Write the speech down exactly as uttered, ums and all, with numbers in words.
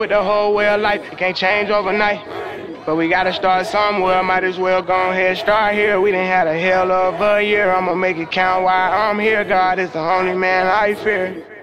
With the whole way of life, it can't change overnight. But we gotta start somewhere, might as well go ahead, start here. We done had a hell of a year, I'ma make it count while I'm here. God is the only man I fear.